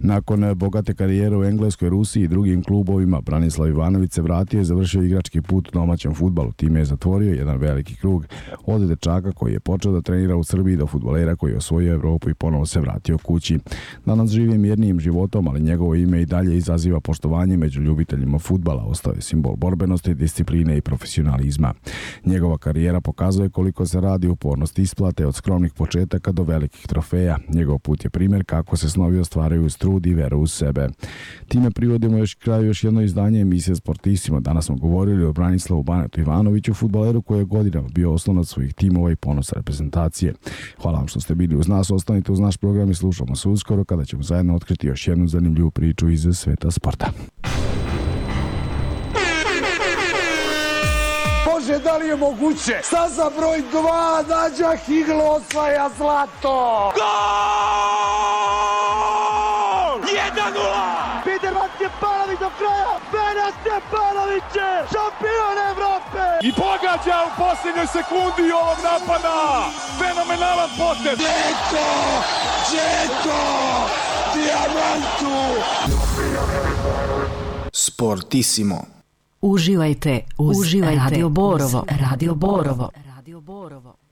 Nakon bogate karijere u Engleskoj, Rusiji i drugim klubovima, Branislav Ivanović se vratio i završio igrački put u domaćem fudbalu. Time je zatvorio jedan veliki krug od dečaka koji je počeo da trenira u Srbiji do fudbalera koji je osvojio Evropu i ponovo se vratio kući. Danas živi mirnijim životom, ali njegovo ime i dalje izaziva poštovanje među ljubiteljima fudbala. Ostao je simbol borbenosti, discipline i profesionalizma. Njegova karijera pokazuje koliko se radi upornost isplate od skromnih početaka do velikih trofeja. Njegov put je primjer kako se snovi ostvaraju uz trud i veru u sebe. Time privodimo još jedno izdanje emisije Sportissimo. Danas smo govorili o Branislavu Banetu Ivanoviću, fudbaleru koji je godinama bio oslonac svojih timova i ponos reprezentacije. Hvala vam što ste bili uz nas, ostanite uz naš program i slušamo se uskoro kada ćemo zajedno otkriti još jednu zanimljivu priču iz sveta sporta. Bože, da li je moguće? Staza broj 2, Nađa Higlo osvaja zlato! Gol! 1:0! Peter Stjepanović do kraja! Petar Stjepanović je šampion Evrope! I pogađa u posljednjoj sekundi ovog napada! Fenomenalan potez! Džeko! Diamantu! Sportissimo. Uživajte uz Radio Borovo.